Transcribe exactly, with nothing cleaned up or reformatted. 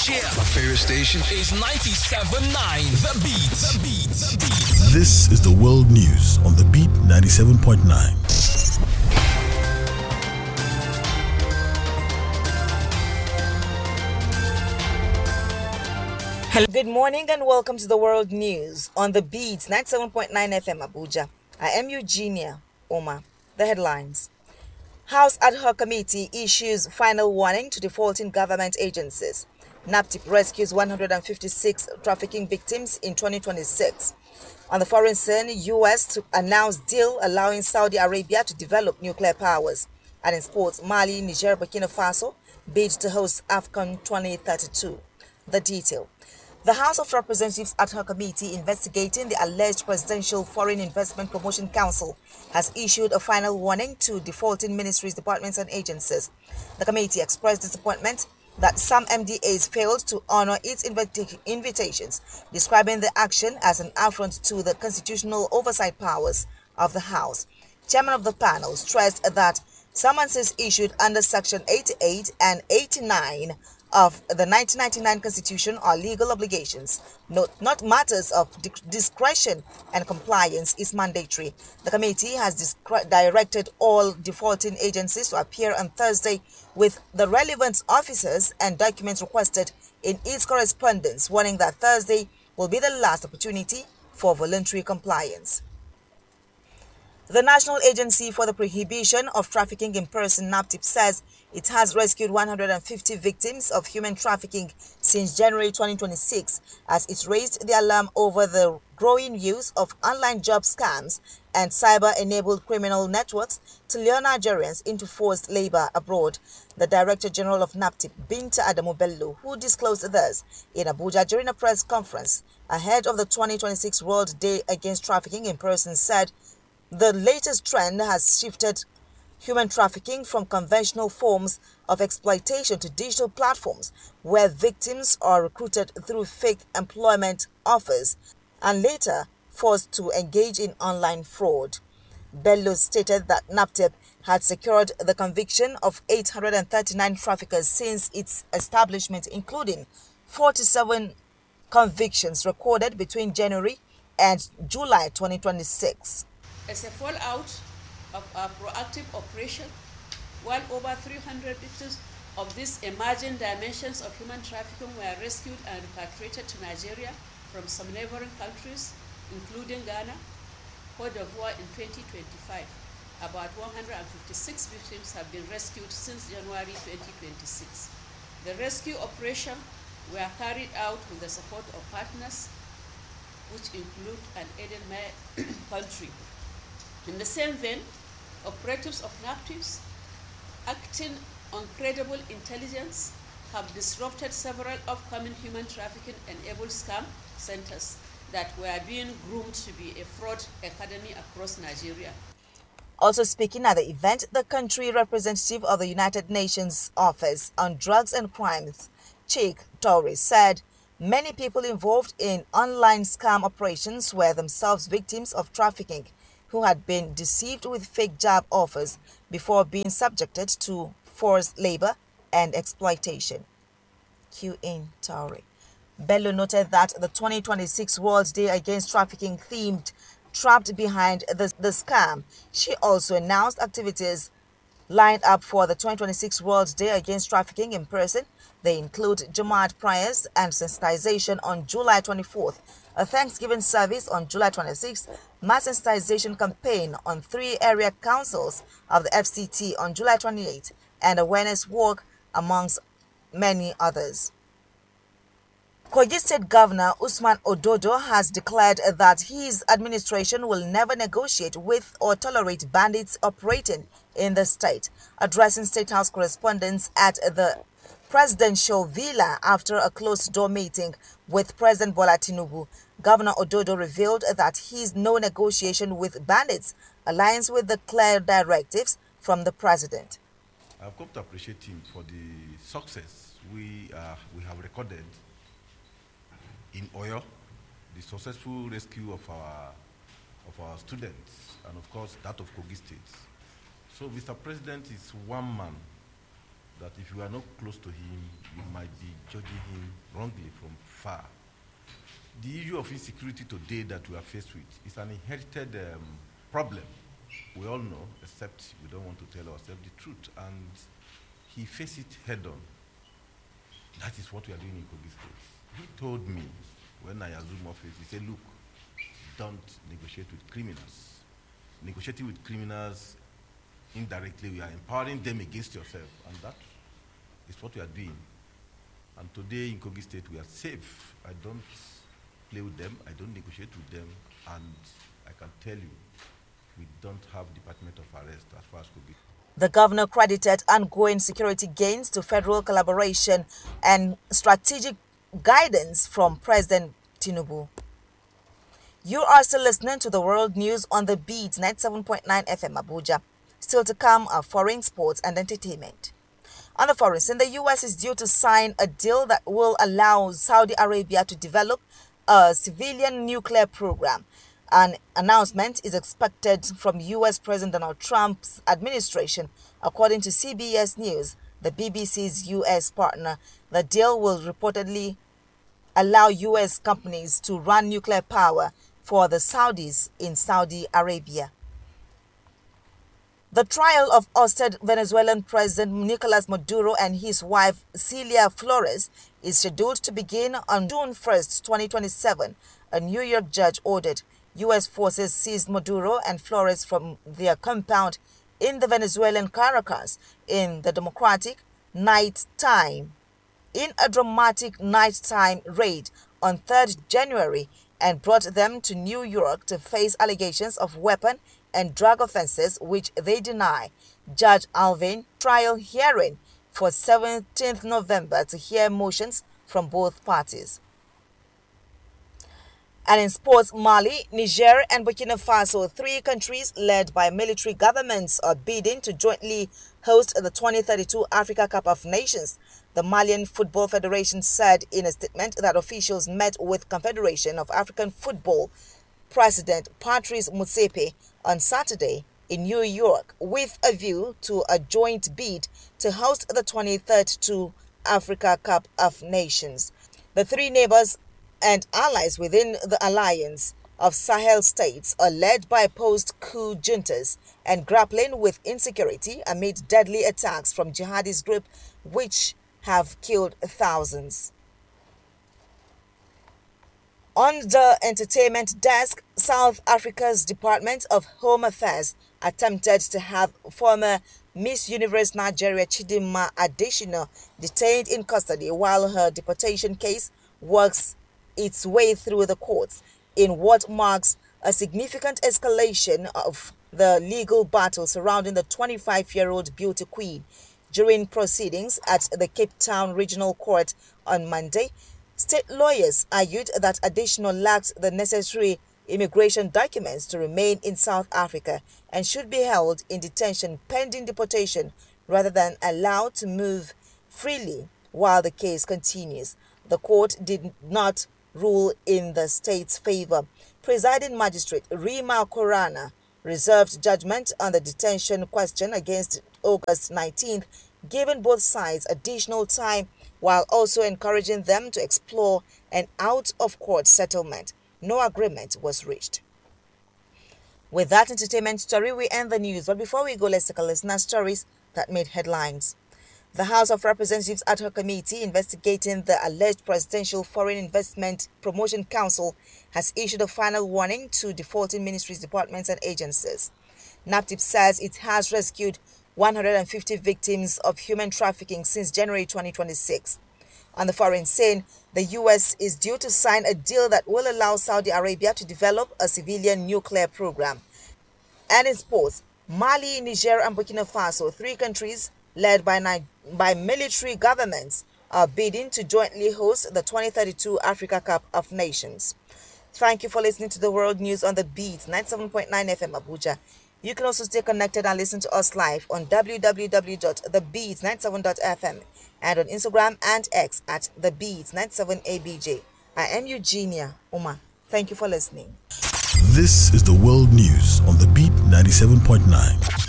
here. My favorite station is ninety-seven point nine The Beat. The Beat. The Beat. This is the world news on The Beat ninety-seven point nine. Hello. Good morning and welcome to the world news on The Beat ninety-seven point nine F M Abuja. I am Eugenia Oma. The headlines. House Ad Hoc Committee issues final warning to defaulting government agencies. NAPTIP rescues one hundred fifty-six trafficking victims in twenty twenty-six. On the foreign scene, U S to announce deal allowing Saudi Arabia to develop nuclear powers. And in sports, Mali, Niger, Burkina Faso bid to host AFCON twenty thirty-two. The detail. The House of Representatives Ad Hoc Committee investigating the alleged Presidential Foreign Investment Promotion Council has issued a final warning to defaulting ministries, departments and agencies. The committee expressed disappointment that some M D As failed to honor its invita- invitations, describing the action as an affront to the constitutional oversight powers of the House. Chairman of the panel stressed that summonses issued under Section eighty-eight and eighty-nine of the nineteen ninety-nine Constitution are legal obligations, not, not matters of di- discretion, and compliance is mandatory. The committee has discre- directed all defaulting agencies to appear on Thursday with the relevant officers and documents requested in its correspondence, warning that Thursday will be the last opportunity for voluntary compliance. The National Agency for the Prohibition of Trafficking in Person, NAPTIP, says it has rescued one hundred fifty victims of human trafficking since January twenty twenty-six, as it raised the alarm over the growing use of online job scams and cyber-enabled criminal networks to lure Nigerians into forced labor abroad. The Director General of NAPTIP, Binta Adamu Bello, who disclosed this in Abuja during a press conference ahead of the twenty twenty-six World Day Against Trafficking in Person, said the latest trend has shifted human trafficking from conventional forms of exploitation to digital platforms where victims are recruited through fake employment offers and later forced to engage in online fraud. Bello stated that NAPTIP had secured the conviction of eight hundred thirty-nine traffickers since its establishment, including forty-seven convictions recorded between January and July twenty twenty-six. As a fallout of our proactive operation, well over three hundred victims of these emerging dimensions of human trafficking were rescued and repatriated to Nigeria from some neighboring countries, including Ghana, Cote d'Ivoire in twenty twenty-five. About one hundred fifty-six victims have been rescued since January twenty twenty-six. The rescue operation were carried out with the support of partners, which include an aided country. In the same vein, operatives of NAPTIPs, acting on credible intelligence, have disrupted several upcoming human trafficking-enabled scam centers that were being groomed to be a fraud academy across Nigeria. Also speaking at the event, the country representative of the United Nations Office on Drugs and Crimes, Cheikh Toure, said many people involved in online scam operations were themselves victims of trafficking, who had been deceived with fake job offers before being subjected to forced labor and exploitation. Q in Toure. Bello noted that the twenty twenty-six World Day Against Trafficking themed Trapped Behind the, the Scam. She also announced activities lined up for the twenty twenty-six World Day Against Trafficking in Person. They include Jamaat prayers and sensitization on July twenty-fourth, a Thanksgiving service on July twenty-sixth, mass sensitization campaign on three area councils of the F C T on July twenty-eighth, and awareness walk amongst many others. Kogi State Governor Usman Ododo has declared that his administration will never negotiate with or tolerate bandits operating in the state. Addressing State House correspondents at the presidential villa after a closed-door meeting with President Bola Tinubu, Governor Ododo revealed that his no negotiation with bandits aligns with the clear directives from the president. I've come to appreciate him for the success we uh, we have recorded in Oyo, the successful rescue of our of our students, and of course that of Kogi State. So Mister President is one man that if you are not close to him, you might be judging him wrongly from far. The issue of insecurity today that we are faced with is an inherited um, problem. We all know, except we don't want to tell ourselves the truth, and he faced it head on. That is what we are doing in Kogi State. He told me when I assumed office, he said, look, don't negotiate with criminals. Negotiating with criminals, indirectly, we are empowering them against yourself, and that is what we are doing. And today in Kogi State, we are safe. I don't play with them, I don't negotiate with them, and I can tell you, we don't have Department of Arrest as far as Kogi. The governor credited ongoing security gains to federal collaboration and strategic guidance from President Tinubu. You are still listening to the World News on the Beat ninety-seven point nine F M Abuja. Still to come are foreign sports and entertainment. On the foreign scene, the U S is due to sign a deal that will allow Saudi Arabia to develop a civilian nuclear program. An announcement is expected from U S President Donald Trump's administration, according to C B S News, the B B C's U S partner. The deal will reportedly allow U S companies to run nuclear power for the Saudis in Saudi Arabia. The trial of ousted Venezuelan President Nicolas Maduro and his wife Celia Flores is scheduled to begin on June first, twenty twenty-seven. A New York judge ordered U S forces seized Maduro and Flores from their compound in the Venezuelan Caracas in the Democratic night time. In a dramatic nighttime raid on third of January, and brought them to New York to face allegations of weapon and drug offenses, which they deny. Judge Alvin trial hearing for seventeenth of November to hear motions from both parties. And in sports, Mali, Niger, and Burkina Faso, three countries led by military governments, are bidding to jointly host the twenty thirty-two Africa Cup of Nations. The Malian Football Federation said in a statement that officials met with Confederation of African Football President Patrice Motsepe on Saturday in New York with a view to a joint bid to host the twenty thirty-two Africa Cup of Nations. The three neighbors and allies within the alliance of Sahel states are led by post-coup juntas and grappling with insecurity amid deadly attacks from jihadist groups which have killed thousands. On the entertainment desk, South Africa's Department of Home Affairs attempted to have former Miss Universe Nigeria Chidinma Adesina detained in custody while her deportation case works its way through the courts in what marks a significant escalation of the legal battle surrounding the twenty-five-year-old beauty queen. During proceedings at the Cape Town Regional Court on Monday, state lawyers argued that Adesina lacked the necessary immigration documents to remain in South Africa and should be held in detention pending deportation rather than allowed to move freely while the case continues. The court did not rule in the state's favor. Presiding Magistrate Rima Korana reserved judgment on the detention question against August nineteenth, giving both sides additional time while also encouraging them to explore an out-of-court settlement. No agreement was reached. With that entertainment story, we end the news. But before we go, let's take a listen at stories that made headlines. The House of Representatives ad hoc committee investigating the alleged Presidential Foreign Investment Promotion Council has issued a final warning to defaulting ministries, departments, and agencies. NAPTIP says it has rescued one hundred fifty victims of human trafficking since January twenty twenty-six. On the foreign scene, the U S is due to sign a deal that will allow Saudi Arabia to develop a civilian nuclear program. And in sports, Mali, Niger, and Burkina Faso, three countries led by, Ni- by military governments, are bidding to jointly host the twenty thirty-two Africa Cup of Nations. Thank you for listening to the World News on the Beat, ninety-seven point nine F M Abuja. You can also stay connected and listen to us live on w w w dot the beat ninety-seven dot f m and on Instagram and X at the beat ninety-seven A B J. I am Eugenia Uma. Thank you for listening. This is the World News on the Beat ninety-seven point nine.